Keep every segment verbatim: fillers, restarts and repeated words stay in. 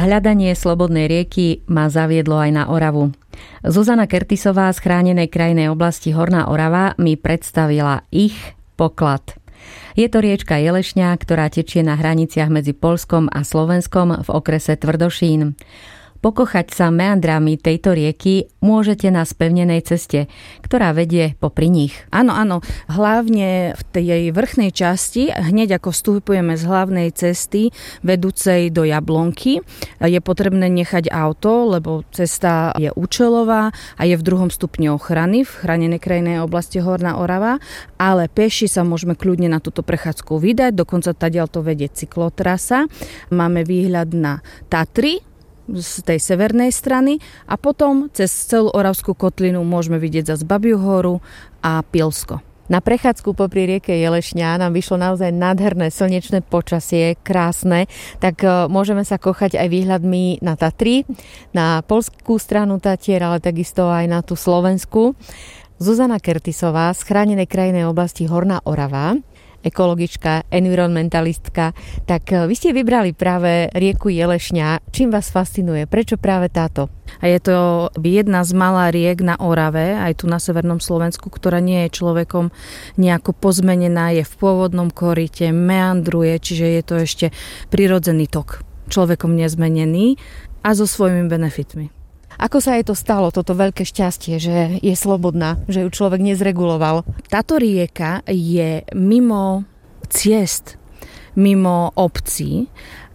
Hľadanie slobodnej rieky ma zaviedlo aj na Oravu. Zuzana Kertisová z chránenej krajinnej oblasti Horná Orava mi predstavila ich poklad. Je to riečka Jelešňa, ktorá tečie na hraniciach medzi Poľskom a Slovenskom v okrese Tvrdošín. Pokochať sa meandrami tejto rieky môžete na spevnenej ceste, ktorá vedie popri nich. Áno, áno. Hlavne v tej vrchnej časti, hneď ako vstupujeme z hlavnej cesty vedúcej do Jablonky, je potrebné nechať auto, lebo cesta je účelová a je v druhom stupni ochrany v chránenej krajinnej oblasti Horná Orava, ale peši sa môžeme kľudne na túto prechádzku vydať, dokonca tadiaľ to vedie cyklotrasa. Máme výhľad na Tatry z tej severnej strany a potom cez celú Oravskú kotlinu môžeme vidieť zase Babiu horu a Pilsko. Na prechádzku popri rieke Jelešňa nám vyšlo naozaj nádherné slnečné počasie, krásne, tak môžeme sa kochať aj výhľadmi na Tatry, na poľskú stranu Tatier, ale takisto aj na tú slovenskú. Zuzana Kertisová z chránenej krajinnej oblasti Horná Orava, ekologička, environmentalistka. Tak vy ste vybrali práve rieku Jelešňa. Čím vás fascinuje? Prečo práve táto? A je to jedna z malá riek na Orave, aj tu na severnom Slovensku, ktorá nie je človekom nejako pozmenená, je v pôvodnom koryte, meandruje, čiže je to ešte prirodzený tok, človekom nezmenený a so svojimi benefitmi. Ako sa jej to stalo, toto veľké šťastie, že je slobodná, že ju človek nezreguloval? Táto rieka je mimo ciest, mimo obcí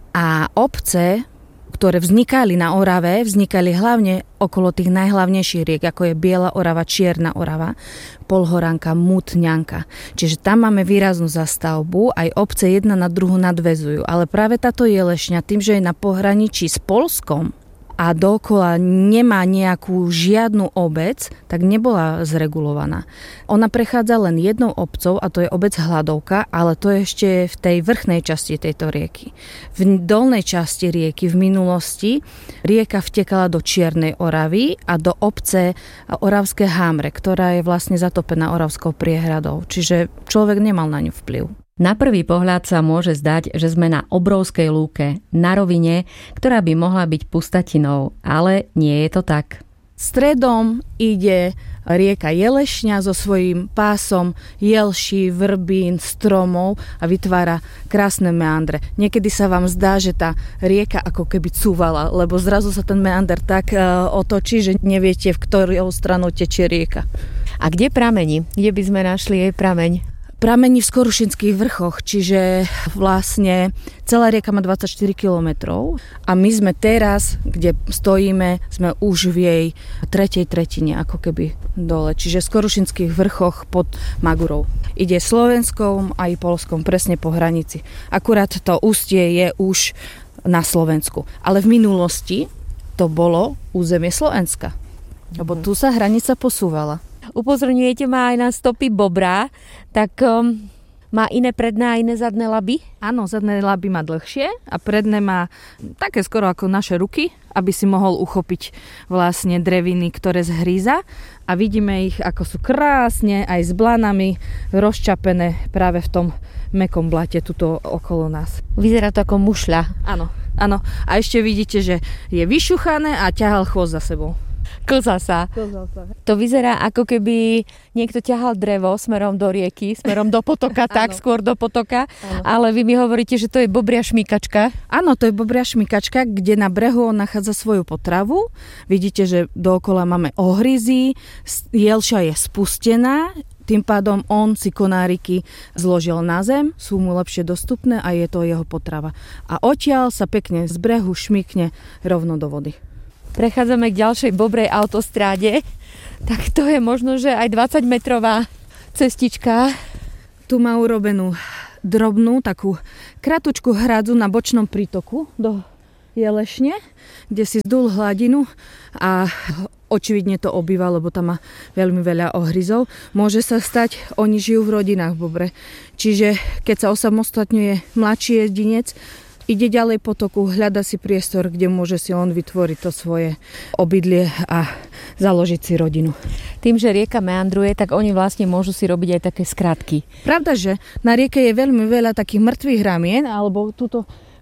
a obce, ktoré vznikali na Orave, vznikali hlavne okolo tých najhlavnejších riek, ako je Biela Orava, Čierna Orava, Polhoranka, Mutňanka. Čiže tam máme výraznú zastavbu, aj obce jedna na druhu nadväzujú. Ale práve táto Jelešňa, tým, že je na pohraničí s Poľskom, a dookola nemá nejakú žiadnu obec, tak nebola zregulovaná. Ona prechádza len jednou obcou a to je obec Hladovka, ale to je ešte v tej vrchnej časti tejto rieky. V dolnej časti rieky v minulosti rieka vtekala do Čiernej Oravy a do obce Oravské Hámre, ktorá je vlastne zatopená Oravskou priehradou. Čiže človek nemal na ňu vplyv. Na prvý pohľad sa môže zdať, že sme na obrovskej lúke, na rovine, ktorá by mohla byť pustatinou, ale nie je to tak. Stredom ide rieka Jelešňa so svojím pásom jelší, vrbín, stromov a vytvára krásne meandre. Niekedy sa vám zdá, že tá rieka ako keby cúvala, lebo zrazu sa ten meander tak uh, otočí, že neviete, v ktorou stranu tečie rieka. A kde pramení? Kde by sme našli jej prameň? Pramení v Skorušinských vrchoch, čiže vlastne celá rieka má dvadsaťštyri kilometrov a my sme teraz, kde stojíme, sme už v jej tretej tretine, ako keby dole. Čiže v Skorušinských vrchoch pod Magurou. Ide Slovenskom a i Poľskom, presne po hranici. Akurát to ústie je už na Slovensku. Ale v minulosti to bolo územie Slovenska, lebo tu sa hranica posúvala. Upozorňujete ma aj na stopy bobra, tak um, má iné predné a iné zadné laby? Áno, zadné laby má dlhšie a predné má také skoro ako naše ruky, aby si mohol uchopiť vlastne dreviny, ktoré zhríza. A vidíme ich, ako sú krásne aj s blanami rozčapené práve v tom mäkkom blate tuto okolo nás. Vyzerá to ako mušľa. Áno, áno. A ešte vidíte, že je vyšuchané a ťahal chvost za sebou. Klzá sa. sa. To vyzerá, ako keby niekto ťahal drevo smerom do rieky, smerom do potoka, tak skôr do potoka. Áno. Ale vy mi hovoríte, že to je bobria šmýkačka. Áno, to je bobria šmýkačka, kde na brehu on nachádza svoju potravu. Vidíte, že dookola máme ohryzy, jelšia je spustená, tým pádom on si konáriky zložil na zem, sú mu lepšie dostupné a je to jeho potrava. A odtiaľ sa pekne z brehu šmykne rovno do vody. Prechádzame k ďalšej bobrej autostráde, tak to je možno, že aj dvadsaťmetrová cestička. Tu má urobenú drobnú, takú kratučku hradzu na bočnom prítoku do Jelešne, kde si zdul hladinu a očividne to obýva, lebo tam má veľmi veľa ohryzov. Môže sa stať, oni žijú v rodinách v bobre. Čiže keď sa osamostatňuje mladší jedinec, ide ďalej potoku, hľada si priestor, kde môže si on vytvoriť to svoje obydlie a založiť si rodinu. Tým, že rieka meandruje, tak oni vlastne môžu si robiť aj také skratky. Pravda, že na rieke je veľmi veľa takých mŕtvych ramien, alebo tuto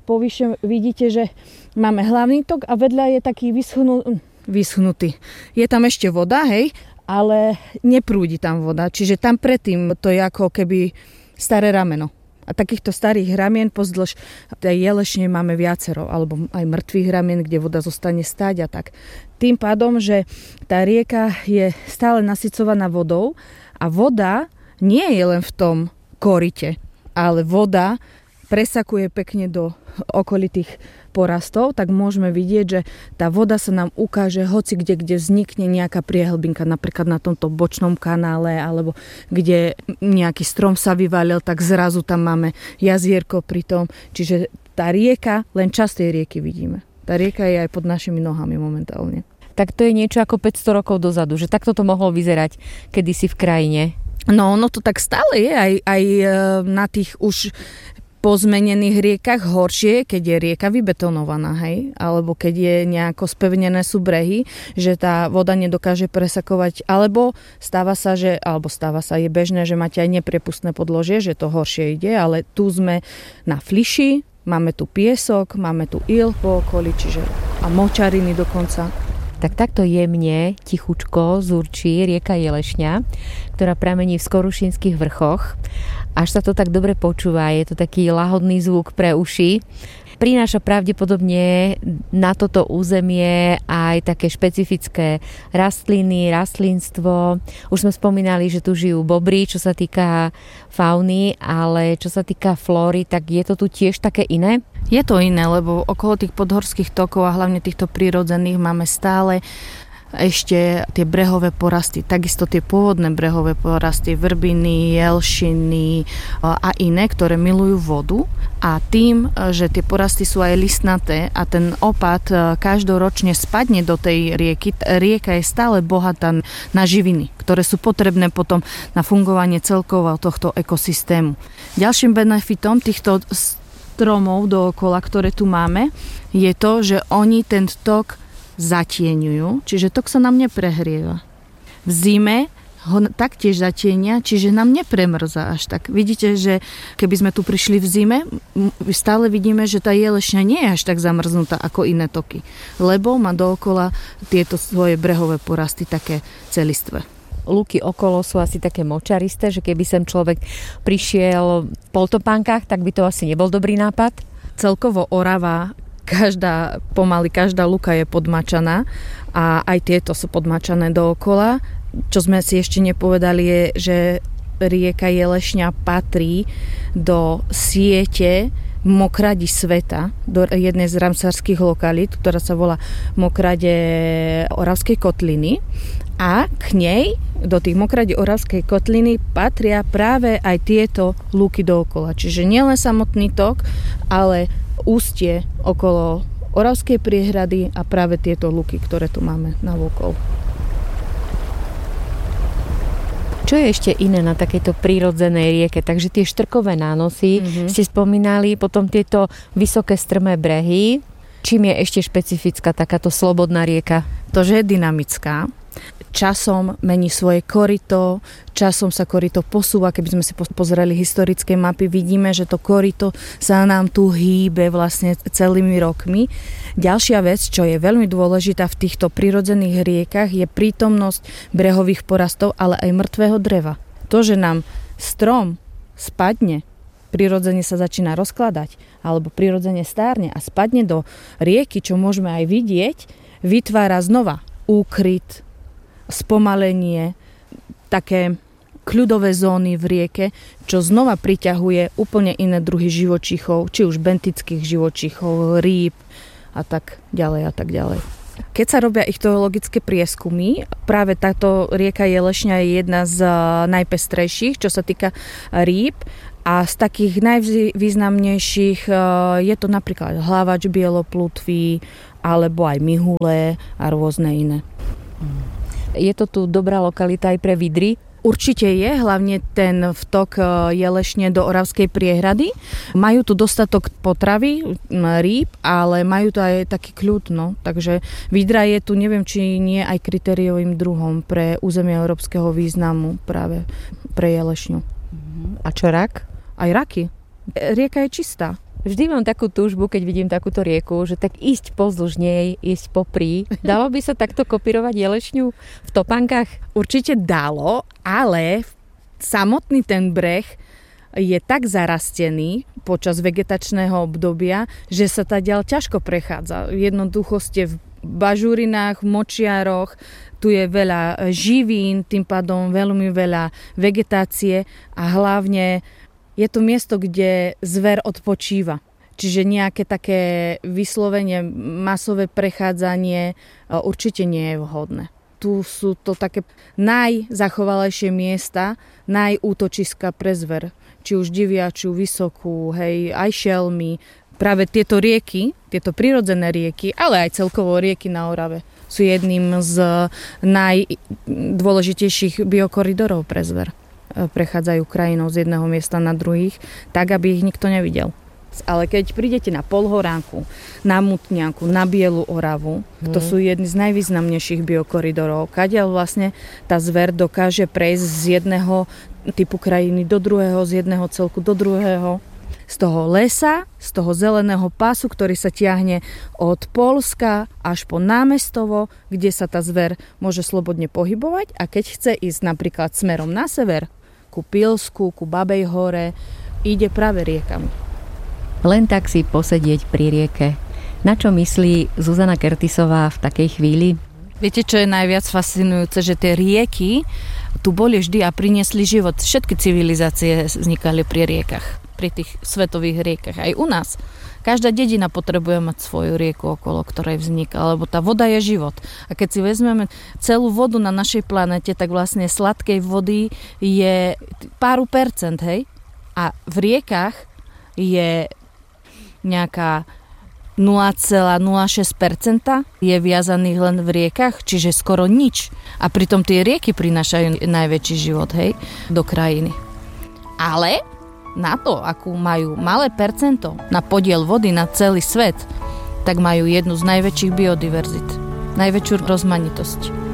povyše vidíte, že máme hlavný tok a vedľa je taký vyschnutý, vyschnutý. Je tam ešte voda, hej, ale neprúdi tam voda. Čiže tam predtým to je ako keby staré rameno. A takýchto starých ramien pozdĺž tej jelešne máme viacero, alebo aj mŕtvych ramien, kde voda zostane stáť a tak. Tým pádom, že tá rieka je stále nasycovaná vodou a voda nie je len v tom korite, ale voda presakuje pekne do okolitých porastov, tak môžeme vidieť, že tá voda sa nám ukáže hoci kde, kde vznikne nejaká priehlbinka, napríklad na tomto bočnom kanále, alebo kde nejaký strom sa vyvalil, tak zrazu tam máme jazierko pri tom. Čiže tá rieka, len časť tej rieky vidíme. Tá rieka je aj pod našimi nohami momentálne. Tak to je niečo ako päťsto rokov dozadu, že takto to mohlo vyzerať kedysi v krajine. No, ono to tak stále je, aj, aj na tých už pozmenených riekach horšie, keď je rieka vybetonovaná, hej, alebo keď je nejako spevnené sú brehy, že tá voda nedokáže presakovať, alebo stáva sa, že, alebo stáva sa, je bežné, že máte aj nepriepustné podložie, že to horšie ide, ale tu sme na fliši, máme tu piesok, máme tu il po okolí, čiže a močariny dokonca. Tak takto jemne, tichučko zurčí rieka Jelešňa, ktorá pramení v Skorušinských vrchoch. Až sa to tak dobre počúva, je to taký lahodný zvuk pre uši. Prináša pravdepodobne na toto územie aj také špecifické rastliny, rastlinstvo. Už sme spomínali, že tu žijú bobry, čo sa týka fauny, ale čo sa týka flóry, tak je to tu tiež také iné? Je to iné, lebo okolo tých podhorských tokov a hlavne týchto prírodzených máme stále ešte tie brehové porasty, takisto tie pôvodné brehové porasty, vrbiny, jelšiny a iné, ktoré milujú vodu a tým, že tie porasty sú aj listnaté a ten opad každoročne spadne do tej rieky, rieka je stále bohatá na živiny, ktoré sú potrebné potom na fungovanie celkovo tohto ekosystému. Ďalším benefitom týchto stromov dookola, ktoré tu máme, je to, že oni ten tok zatieňujú, čiže tok sa nám neprehrieva. V zime ho taktiež zatienia, čiže nám nepremrzá až tak. Vidíte, že keby sme tu prišli v zime, stále vidíme, že tá Jelešňa nie je až tak zamrznutá ako iné toky, lebo má dookola tieto svoje brehové porasty také celistvé. Lúky okolo sú asi také močaristé, že keby sem človek prišiel v poltopánkach, tak by to asi nebol dobrý nápad. Celkovo Orava, každá, pomaly každá lúka je podmačaná a aj tieto sú podmačané dookola. Čo sme si ešte nepovedali je, že rieka Jelešňa patrí do siete mokradi sveta, do jednej z ramsarských lokalít, ktorá sa volá Mokrade Oravskej kotliny. A k nej, do tých mokradí Oravskej kotliny, patria práve aj tieto lúky dookola. Čiže nielen samotný tok, ale ústie okolo Oravskej priehrady a práve tieto lúky, ktoré tu máme na okolo. Čo je ešte iné na takejto prírodzenej rieke? Takže tie štrkové nánosy mm-hmm. ste spomínali, potom tieto vysoké strmé brehy. Čím je ešte špecifická takáto slobodná rieka? To, že je dynamická. Časom mení svoje korito, časom sa korito posúva. Keby sme si pozreli historické mapy, vidíme, že to korito sa nám tu hýbe vlastne celými rokmi. Ďalšia vec, čo je veľmi dôležitá v týchto prirodzených riekach, je prítomnosť brehových porastov, ale aj mŕtvého dreva. To, že nám strom spadne, prirodzene sa začína rozkladať, alebo prirodzene stárne a spadne do rieky, čo môžeme aj vidieť, vytvára znova úkryt, spomalenie, také kľudové zóny v rieke, čo znova priťahuje úplne iné druhy živočíchov, či už bentických živočíchov, rýb a tak ďalej a tak ďalej. Keď sa robia ichtyologické prieskumy, práve táto rieka Jelešňa je jedna z najpestrejších, čo sa týka rýb. A z takých najvýznamnejších je to napríklad hlavač bieloplutvý, alebo aj mihule a rôzne iné. Je to tu dobrá lokalita aj pre vidry? Určite je, hlavne ten vtok Jelešne do Oravskej priehrady. Majú tu dostatok potravy, rýb, ale majú tu aj taký kľud, no. Takže vidra je tu, neviem, či nie aj kritériovým druhom pre územie európskeho významu práve pre Jelešňu. A čo rak? Aj raky. Rieka je čistá. Vždy mám takú túžbu, keď vidím takúto rieku, že tak ísť pozdĺž nej, ísť popri. Dalo by sa takto kopírovať jelešňu v topánkach? Určite dalo, ale samotný ten breh je tak zarastený počas vegetačného obdobia, že sa tá ďal ťažko prechádza. Jednoducho ste v bažurinách, v močiaroch, tu je veľa živín, tým pádom veľmi veľa vegetácie a hlavne je to miesto, kde zver odpočíva. Čiže nejaké také vyslovene masové prechádzanie určite nie je vhodné. Tu sú to také najzachovalejšie miesta, najútočiska pre zver. Či už diviačiu, vysokú, hej, aj šelmy. Práve tieto rieky, tieto prirodzené rieky, ale aj celkovo rieky na Orave sú jedným z najdôležitejších biokoridorov pre zver. Prechádzajú krajinou z jedného miesta na druhých, tak, aby ich nikto nevidel. Ale keď prídete na Polhoránku, na Mutňanku, na Bielu Oravu, hmm. to sú jedny z najvýznamnejších biokoridorov, kadiaľ vlastne tá zver dokáže prejsť z jedného typu krajiny do druhého, z jedného celku do druhého. Z toho lesa, z toho zeleného pásu, ktorý sa tiahne od Poľska až po Námestovo, kde sa tá zver môže slobodne pohybovať, a keď chce ísť napríklad smerom na sever, ku Pilsku, ku Babej hore, ide práve riekami. Len tak si posedieť pri rieke. Na čo myslí Zuzana Kertisová v takej chvíli? Viete, čo je najviac fascinujúce? Že tie rieky tu boli vždy a priniesli život. Všetky civilizácie vznikali pri riekach, pri tých svetových riekach. Aj u nás. Každá dedina potrebuje mať svoju rieku, okolo ktorej vzniká, lebo tá voda je život. A keď si vezmeme celú vodu na našej planete, tak vlastne sladkej vody je pár percent, hej? A v riekach je nejaká nula celá nula šesť percenta je viazaných len v riekach, čiže skoro nič. A pritom tie rieky prinášajú najväčší život, hej, do krajiny. Ale na to, akú majú malé percento na podiel vody na celý svet, tak majú jednu z najväčších biodiverzit, najväčšiu rozmanitosť.